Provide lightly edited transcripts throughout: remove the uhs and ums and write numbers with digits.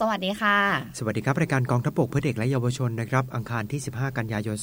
วัสดีค่ะสวัสดีครับรายการกองทัพบกเพื่อเด็กและเยาวชนนะครับอังคารที่15กันยายน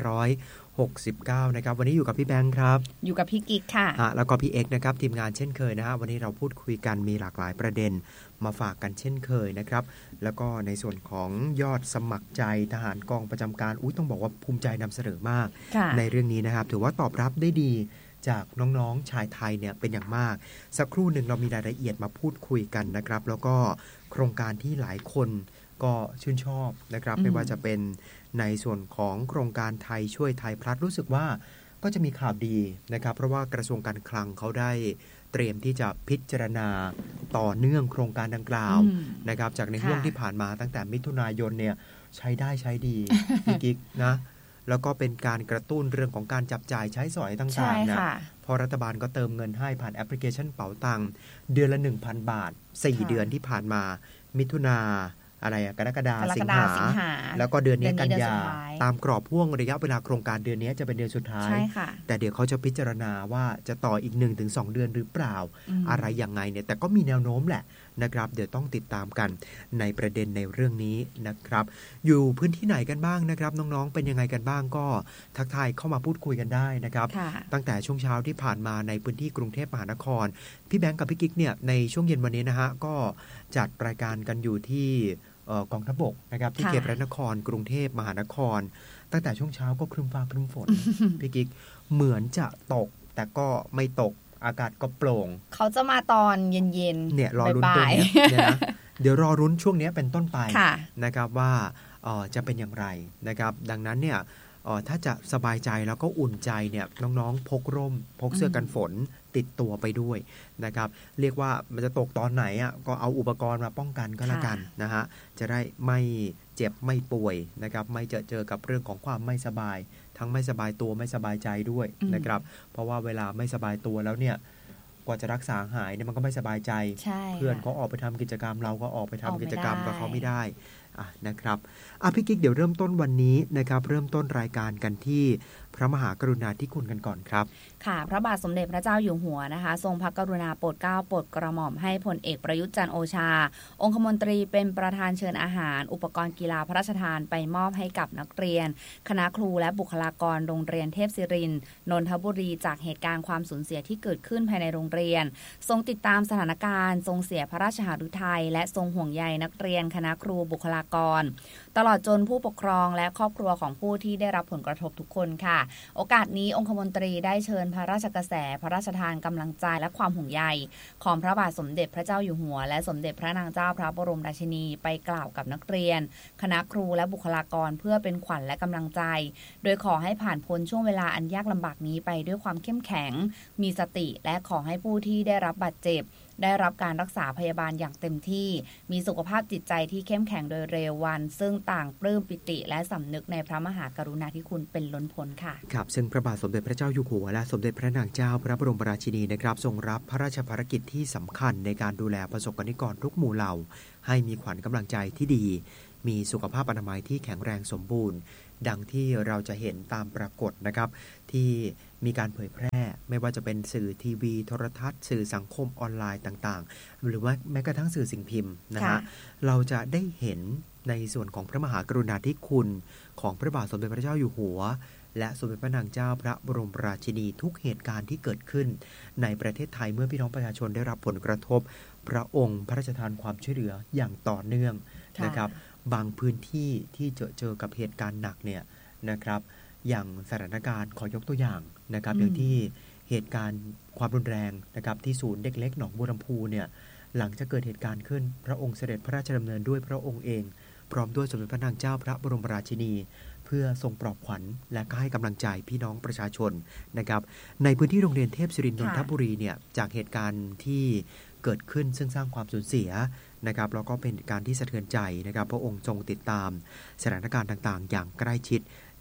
2569นะครับวันนี้อยู่กับพี่แบงค์ครับอยู่กับพี่กิ๊กค่ะแล้วก็พี่เอกนะครับทีมงานเช่นเคยนะฮะวันนี้เราพูดคุยกันมีหลากหลายประเด็นมาฝากกันเช่นเคยนะครับแล้วก็ในส่วนของยอดสมัครใจทหารกองประจำการต้องบอกว่าภูมิใจนำเสนอมากในเรื่องนี้นะครับถือว่าตอบรับได้ดีจากน้องๆชายไทยเนี่ยเป็นอย่างมากสักครู่หนึ่งเรามีรายละเอียดมาพูดคุยกันนะครับแล้วก็โครงการที่หลายคนก็ชื่นชอบนะครับไม่ว่าจะเป็นในส่วนของโครงการไทยช่วยไทยพลัดรู้สึกว่าก็จะมีข่าวดีนะครับเพราะว่ากระทรวงการคลังเขาได้เตรียมที่จะพิจารณาต่อเนื่องโครงการดังกล่าวนะครับจากในห่วงที่ผ่านมาตั้งแต่มิถุนายนเนี่ยใช้ได้ใช้ดีพี่กิ๊กนะแล้วก็เป็นการกระตุ้นเรื่องของการจับจ่ายใช้สอยต่างๆนะพอรัฐบาลก็เติมเงินให้ผ่านแอปพลิเคชันเป๋าตังค์เดือนละ 1,000 บาท4เดือนที่ผ่านมามิถุนากรกฎาคมสิงหาแล้วก็เดือนนี้กันยาตามกรอบห่วงระยะเวลาโครงการเดือนนี้จะเป็นเดือนสุดท้ายแต่เดี๋ยวเขาจะพิจารณาว่าจะต่ออีก 1-2 เดือนหรือเปล่าอะไรยังไงเนี่ยแต่ก็มีแนวโน้มแหละนะครับเดี๋ยวต้องติดตามกันในประเด็นในเรื่องนี้นะครับอยู่พื้นที่ไหนกันบ้างนะครับน้องๆเป็นยังไงกันบ้างก็ทักทายเข้ามาพูดคุยกันได้นะครับตั้งแต่ช่วงเช้าที่ผ่านมาในพื้นที่กรุงเทพมหานครพี่แบงค์กับพี่กิ๊กเนี่ยในช่วงเย็นวันนี้นะฮะก็จัดรายการกันอยู่ที่กองทัพบกนะครับที่เขตพระนครกรุงเทพมหานครตั้งแต่ช่วงเช้าก็ครึ้มฟ้าครึ้มฝน พี่กิ๊กเหมือนจะตกแต่ก็ไม่ตกอากาศก็โปร่งเขาจะมาตอนเย็นๆเนี่ยรอรุ้นตรงนี้เนี่ยนะเดี๋ยวรอรุ้นช่วงนี้เป็นต้นไปนะครับว่าจะเป็นอย่างไรนะครับดังนั้นเนี่ยถ้าจะสบายใจแล้วก็อุ่นใจเนี่ยน้องๆพกร่มพกเสื้อกันฝนติดตัวไปด้วยนะครับเรียกว่ามันจะตกตอนไหนก็เอาอุปกรณ์มาป้องกันก็แล้วกันนะฮะจะได้ไม่เจ็บไม่ป่วยนะครับไม่เจอกับเรื่องของความไม่สบายทั้งไม่สบายตัวไม่สบายใจด้วยนะครับเพราะว่าเวลาไม่สบายตัวแล้วเนี่ยกว่าจะรักษาหายเนี่ยมันก็ไม่สบายใจเพื่อนเขาออกไปทำกิจกรรมเราก็ออกไปทำกิจกรรมกับเขาไม่ได้นะครับพี่กิ๊กเดี๋ยวเริ่มต้นวันนี้นะครับเริ่มต้นรายการกันที่พระมหากรุณาธิคุณกันก่อนครับค่ะพระบาทสมเด็จพระเจ้าอยู่หัวนะคะทรงพระกรุณาโปรดเกล้าโปรดกระหม่อมให้พลเอกประยุทธ์จันทร์โอชาองคมนตรีเป็นประธานเชิญอาหารอุปกรณ์กีฬาพระราชทานไปมอบให้กับนักเรียนคณะครูและบุคลากรโรงเรียนเทพศิรินทร์นนทบุรีจากเหตุการณ์ความสูญเสียที่เกิดขึ้นภายในโรงเรียนทรงติดตามสถานการณ์ทรงเสียพระราชหฤทัยและทรงห่วงใยนักเรียนคณะครูบุคลากรตลอดจนผู้ปกครองและครอบครัวของผู้ที่ได้รับผลกระทบทุกคนค่ะโอกาสนี้องคมนตรีได้เชิญพระราชกระแสพระราชทานกำลังใจและความห่วงใยของพระบาทสมเด็จพระเจ้าอยู่หัวและสมเด็จพระนางเจ้าพระบรมราชินีไปกล่าวกับนักเรียนคณะครูและบุคลากรเพื่อเป็นขวัญและกำลังใจโดยขอให้ผ่านพ้นช่วงเวลาอันยากลำบากนี้ไปด้วยความเข้มแข็งมีสติและขอให้ผู้ที่ได้รับบาดเจ็บได้รับการรักษาพยาบาลอย่างเต็มที่มีสุขภาพจิตใจที่เข้มแข็งโดยเร็ววันซึ่งต่างปลื้มปิติและสำนึกในพระมหากรุณาธิคุณเป็นล้นพ้นค่ะครับซึ่งพระบาทสมเด็จพระเจ้าอยู่หัวและสมเด็จพระนางเจ้าพระบรมราชินีนะครับทรงรับพระราชภารกิจที่สำคัญในการดูแลประสบกนิกรทุกหมู่เหล่าให้มีขวัญกำลังใจที่ดีมีสุขภาพอนามัยที่แข็งแรงสมบูรณ์ดังที่เราจะเห็นตามปรากฏนะครับที่มีการเผยแพร่ไม่ว่าจะเป็นสื่อทีวีโทรทัศน์สื่อสังคมออนไลน์ต่างๆหรือว่าแม้กระทั่งสื่อสิ่งพิมพ์นะฮะเราจะได้เห็นในส่วนของพระมหากรุณาธิคุณของพระบาทสมเด็จพระเจ้าอยู่หัวและสมเด็จพระนางเจ้าพระบรมราชินีทุกเหตุการณ์ที่เกิดขึ้นในประเทศไทยเมื่อพี่น้องประชาชนได้รับผลกระทบพระองค์พระราชทานความช่วยเหลืออย่างต่อเนื่องนะครับบางพื้นที่ที่เจอกับเหตุการณ์หนักเนี่ยนะครับอย่างสถานการณ์ขอยกตัวอย่างนะครับอย่างที่เหตุการณ์ความรุนแรงนะครับที่ศูนย์เด็กเล็กหนองบัวลำพูเนี่ยหลังจากเกิดเหตุการณ์ขึ้นพระองค์เสด็จพระราชดำเนินด้วยพระองค์เองพร้อมด้วยสมเด็จพระนางเจ้าพระบรมราชินีเพื่อทรงปลอบขวัญและก็ให้กำลังใจพี่น้องประชาชนนะครับในพื้นที่โรงเรียนเทพศิรินทร์นนทบุรีเนี่ยจากเหตุการณ์ที่เกิดขึ้นซึ่งสร้างความสูญเสียนะครับแล้วก็เป็นการที่สะเทือนใจนะครับพระองค์ทรงติดตามสถานการณ์ต่างๆอย่างใกล้ชิด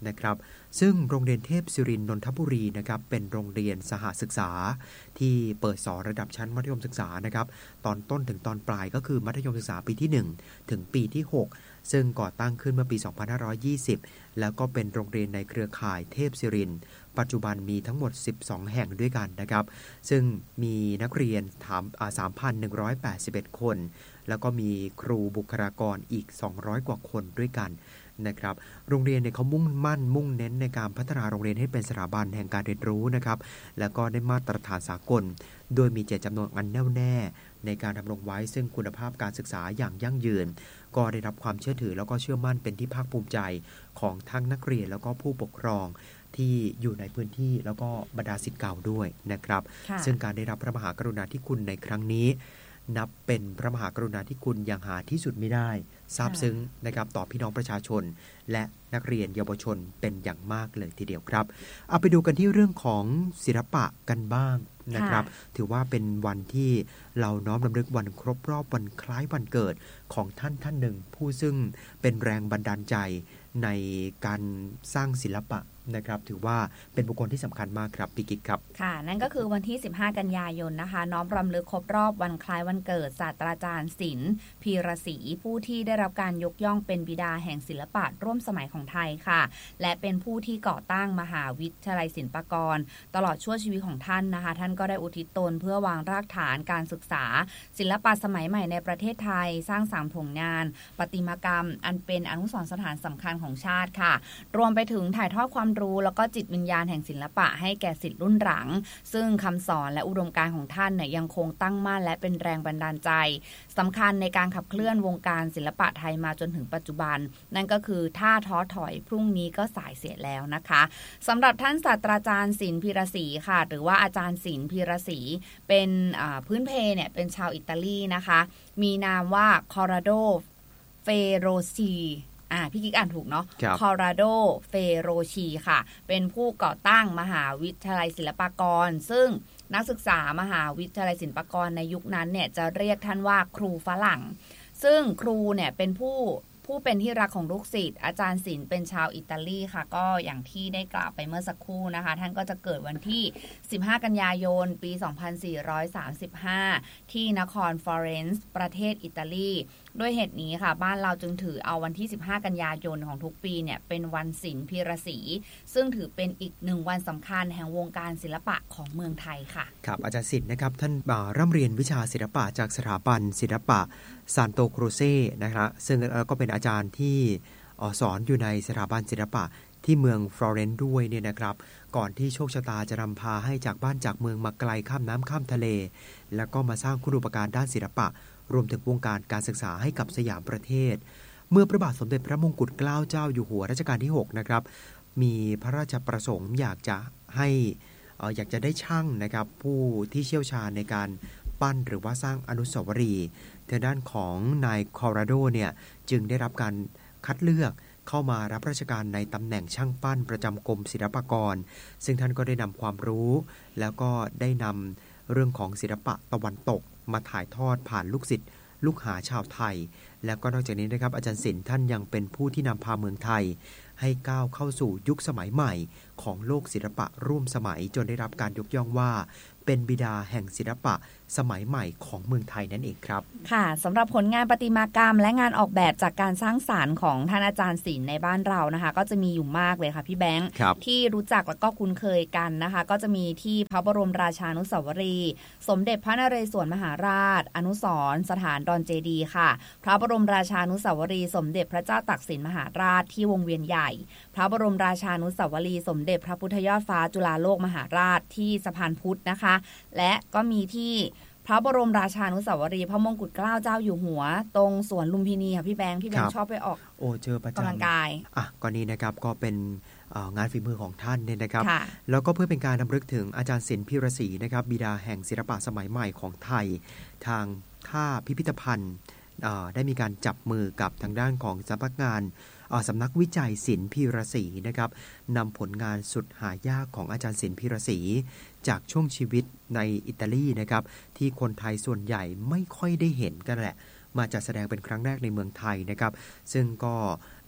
นะครับซึ่งโรงเรียนเทพศิรินทร์นนทบุรีนะครับเป็นโรงเรียนสหศึกษาที่เปิดสอนระดับชั้นมัธยมศึกษานะครับตอนต้นถึงตอนปลายก็คือมัธยมศึกษาปีที่1ถึงปีที่6ซึ่งก่อตั้งขึ้นเมื่อปี2520แล้วก็เป็นโรงเรียนในเครือข่ายเทพศิรินทร์ปัจจุบันมีทั้งหมด12แห่งด้วยกันนะครับซึ่งมีนักเรียน3,181 คนแล้วก็มีครูบุคลากรอีก200กว่าคนด้วยกันนะครับโรงเรียนเนี่ยเขามุ่งเน้นในการพัฒนาโรงเรียนให้เป็นสถาบันแห่งการเรียนรู้นะครับแล้วก็ได้มาตรฐานสากลโดยมีเจตจำนงอันแน่วแน่ในการดำรงไว้ซึ่งคุณภาพการศึกษาอย่างยั่งยืนก็ได้รับความเชื่อถือแล้วก็เชื่อมั่นเป็นที่ภาคภูมิใจของทั้งนักเรียนแล้วก็ผู้ปกครองที่อยู่ในพื้นที่แล้วก็บรรดาศิษย์เก่าด้วยนะครับซึ่งการได้รับพระมหากรุณาธิคุณในครั้งนี้นับเป็นพระมหากรุณาธิคุณอย่างหาที่สุดไม่ได้ซาบซึ้งนะครับต่อพี่น้องประชาชนและนักเรียนเยาวชนเป็นอย่างมากเลยทีเดียวครับเอาไปดูกันที่เรื่องของศิลปะกันบ้างนะครับถือว่าเป็นวันที่เราน้อมรำลึกวันครบรอบวันคล้ายวันเกิดของท่านหนึ่งผู้ซึ่งเป็นแรงบันดาลใจในการสร้างศิลปะนะครับถือว่าเป็นบุคคลที่สำคัญมากครับพี่กิ๊กครับค่ะนั่นก็คือวันที่15กันยายนนะคะน้อมรำลึกครบรอบวันคล้ายวันเกิดศาสตราจารย์ศิลป์พีระศรีผู้ที่ได้รับการยกย่องเป็นบิดาแห่งศิลปะร่วมสมัยของไทยค่ะและเป็นผู้ที่ก่อตั้งมหาวิทยาลัยศิลปากรตลอดช่วงชีวิตของท่านนะคะท่านก็ได้อุทิศตนเพื่อวางรากฐานการศึกษาศิลปะสมัยใหม่ในประเทศไทยสร้างสรรค์ผลงานประติมากรรมอันเป็นอนุสรณ์สถานสำคัญของชาติค่ะรวมไปถึงถ่ายทอดความรู้แล้วก็จิตวิญญาณแห่งศิลปะให้แก่ศิษย์รุ่นหลังซึ่งคำสอนและอุดมการณ์ของท่านเนี่ยยังคงตั้งมั่นและเป็นแรงบันดาลใจสำคัญในการขับเคลื่อนวงการศิลปะไทยมาจนถึงปัจจุบันนั่นก็คือถ้าท้อถอยพรุ่งนี้ก็สายเสียแล้วนะคะสำหรับท่านศาสตราจารย์ศิลป์พีระศรีค่ะหรือว่าอาจารย์ศิลป์พีระศรีเป็นพื้นเพเนี่ยเป็นชาวอิตาลีนะคะมีนามว่าคอราโดเฟโรซีพี่กิ๊กอ่านถูกเนาะคอราโดเฟโรชีค่ะเป็นผู้ก่อตั้งมหาวิทยาลัยศิลปากรซึ่งนักศึกษามหาวิทยาลัยศิลปากรในยุคนั้นเนี่ยจะเรียกท่านว่าครูฝรั่งซึ่งครูเนี่ยเป็นผู้เป็นที่รักของลูกศิษย์อาจารย์ศิลป์เป็นชาวอิตาลีค่ะก็อย่างที่ได้กล่าวไปเมื่อสักครู่นะคะท่านก็จะเกิดวันที่15กันยายนปี2435ที่นครฟลอเรนซ์ประเทศอิตาลีด้วยเหตุนี้ค่ะบ้านเราจึงถือเอาวันที่15กันยายนของทุกปีเนี่ยเป็นวันศิลป์พีระศรีซึ่งถือเป็นอีก1วันสำคัญแห่งวงการศิลปะของเมืองไทยค่ะครับอาจารย์ศิลป์นะครับท่านร่ำเรียนวิชาศิลปะจากสถาบันศิลปะซานโตโครเซ่นะครับซึ่งก็เป็นอาจารย์ที่สอนอยู่ในสถาบันศิลปะที่เมืองฟลอเรนซ์ด้วยเนี่ยนะครับก่อนที่โชคชะตาจะนำพาให้จากบ้านจากเมืองมาไกลข้ามน้ำข้ามทะเลแล้วก็มาสร้างคุณูปการด้านศิลปะรวมถึงวงการการศึกษาให้กับสยามประเทศเมื่อพระบาทสมเด็จพระมงกุฎเกล้าเจ้าอยู่หัวรัชกาลที่6นะครับมีพระราชประสงค์อยากจะได้ช่างนะครับผู้ที่เชี่ยวชาญในการปั้นหรือว่าสร้างอนุสาวรีย์ทางด้านของนายคอราโดเนี่ยจึงได้รับการคัดเลือกเข้ามารับราชการในตำแหน่งช่างปั้นประจำกรมศิลปากรซึ่งท่านก็ได้นำความรู้แล้วก็ได้นำเรื่องของศิลปะตะวันตกมาถ่ายทอดผ่านลูกศิษย์ลูกหาชาวไทยแล้วก็นอกจากนี้นะครับอาจารย์ศิลป์ท่านยังเป็นผู้ที่นำพาเมืองไทยให้ก้าวเข้าสู่ยุคสมัยใหม่ของโลกศิลปะร่วมสมัยจนได้รับการยกย่องว่าเป็นบิดาแห่งศิลปะสมัยใหม่ของเมืองไทยนั่นเองครับค่ะสำหรับผลงานประติมากรรมและงานออกแบบจากการสร้างสรรค์ของท่านอาจารย์ศิลป์ในบ้านเรานะคะก็จะมีอยู่มากเลยค่ะพี่แบงค์ที่รู้จักและก็คุ้นเคยกันนะคะก็จะมีที่พระบรมราชานุสาวรีย์สมเด็จพระนเรศวรมหาราชอนุสรณ์สถานดอนเจดีย์ค่ะพระบรมราชานุสาวรีย์สมเด็จพระเจ้าตากสินมหาราชที่วงเวียนใหญ่พระบรมราชานุสาวรีย์สมเด็จพระพุทธยอดฟ้าจุฬาโลกมหาราชที่สะพานพุทธนะคะและก็มีที่พระบรมราชานุสาวรีย์พระมงกุฎเกล้าเจ้าอยู่หัวตรงสวนลุมพินีค่ะพี่แบงค์ชอบไปออกเจอประจำกำลังกายก็นี้นะครับก็เป็นงานฝีมือของท่านเนี่ยนะครับแล้วก็เพื่อเป็นการรำลึกถึงอาจารย์ศิลป์พีระศรีนะครับบิดาแห่งศิลปะสมัยใหม่ของไทยทางค่าพิพิธภัณฑ์ได้มีการจับมือกับทางด้านของสำนักงานสำนักวิจัยศิลป์พีระศรีนะครับนำผลงานสุดหายากของอาจารย์ศิลป์พีระศรีจากช่วงชีวิตในอิตาลีนะครับที่คนไทยส่วนใหญ่ไม่ค่อยได้เห็นกันแหละมาจัดแสดงเป็นครั้งแรกในเมืองไทยนะครับซึ่งก็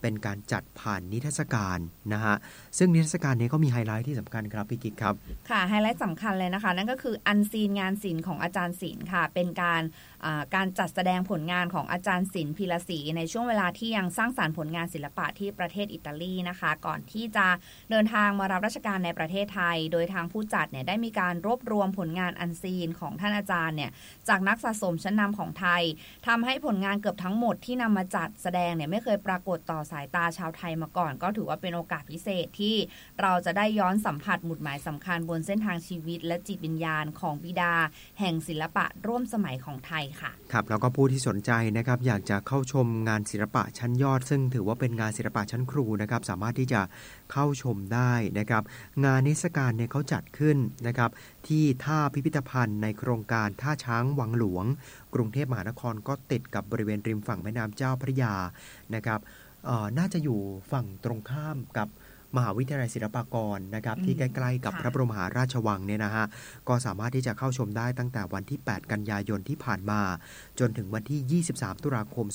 เป็นการจัดผ่านนิทรรศการนะฮะซึ่งนิทรรศการนี้ก็มีไฮไลท์ที่สำคัญครับพี่กิ๊กครับค่ะไฮไลท์สำคัญเลยนะคะนั่นก็คืออันซีนงานศิลป์ของอาจารย์ศิลป์ค่ะเป็นการจัดแสดงผลงานของอาจารย์ศิลป์พีระศรีในช่วงเวลาที่ยังสร้างสรรค์ผลงานศิลปะที่ประเทศอิตาลีนะคะก่อนที่จะเดินทางมารับราชการในประเทศไทยโดยทางผู้จัดเนี่ยได้มีการรวบรวมผลงานอันซีนของท่านอาจารย์เนี่ยจากนักสะสมชั้นนำของไทยทำให้ผลงานเกือบทั้งหมดที่นำมาจัดแสดงเนี่ยไม่เคยปรากฏต่อสายตาชาวไทยมาก่อนก็ถือว่าเป็นโอกาสพิเศษที่เราจะได้ย้อนสัมผัสหมุดหมายสำคัญบนเส้นทางชีวิตและจิตวิญญาณของบิดาแห่งศิลปะร่วมสมัยของไทยค่ะครับแล้วก็ผู้ที่สนใจนะครับอยากจะเข้าชมงานศิลปะชั้นยอดซึ่งถือว่าเป็นงานศิลปะชั้นครูนะครับสามารถที่จะเข้าชมได้นะครับงานนิทรรศการเนี่ยเขาจัดขึ้นนะครับที่ท่าพิพิธภัณฑ์ในโครงการท่าช้างวังหลวงกรุงเทพมหานครก็ติดกับบริเวณริมฝั่งแม่น้ำเจ้าพระยานะครับน่าจะอยู่ฝั่งตรงข้ามกับมหาวิทยาลัยศิลปากรนะครับที่ใกล้ๆกับพระบรมมหาราชวังเนี่ยนะฮะก็สามารถที่จะเข้าชมได้ตั้งแต่วันที่8กันยายนที่ผ่านมาจนถึงวันที่23ตุลาคม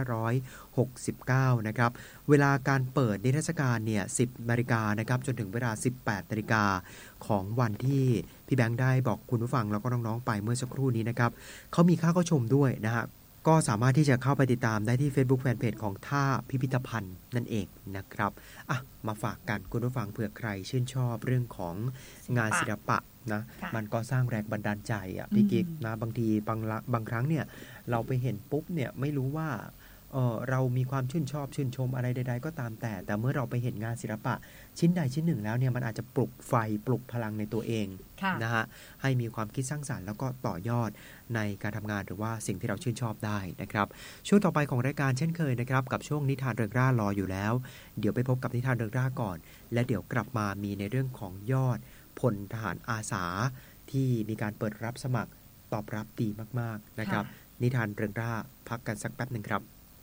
2569นะครับเวลาการเปิดนิทรรศการเนี่ย 10 นาฬิกานะครับจนถึงเวลา 18 นาฬิกาของวันที่พี่แบงค์ได้บอกคุณผู้ฟังแล้วก็น้องๆไปเมื่อสักครู่นี้นะครับเขามีค่าเข้าชมด้วยนะฮะก็สามารถที่จะเข้าไปติดตามได้ที่ Facebook Fanpage ของท่าพิพิธภัณฑ์นั่นเองนะครับมาฝากกันคุณผู้ฟังเผื่อใครชื่นชอบเรื่องของงานศิลปะนะมันก็สร้างแรงบันดาลใจพี่กิ๊กนะบางทีบางครั้งเนี่ยเราไปเห็นปุ๊บเนี่ยไม่รู้ว่าเรามีความชื่นชมอะไรใดๆก็ตามแต่เมื่อเราไปเห็นงานศิลปะชิ้นใดชิ้นหนึ่งแล้วเนี่ยมันอาจจะปลุกไฟปลุกพลังในตัวเองนะฮะให้มีความคิดสร้างสรรค์แล้วก็ต่อยอดในการทำงานหรือว่าสิ่งที่เราชื่นชอบได้นะครับช่วงต่อไปของรายการเช่นเคยนะครับกับช่วงนิทานเริงร่ารออยู่แล้วเดี๋ยวไปพบกับนิทานเริงร่าก่อนและเดี๋ยวกลับมามีในเรื่องของยอดพลทหารอาสาที่มีการเปิดรับสมัครตอบรับดีมากๆนะครับนิทานเริงร่าพักกันสักแป๊บนึงครับ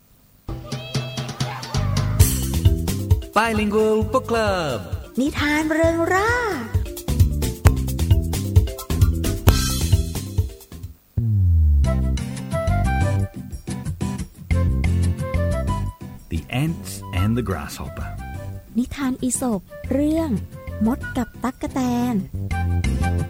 Bilingual Book Club นิทานเริงร่า The Ants and the Grasshopper นิทานอีสปเรื่องมดกับตั๊กแตน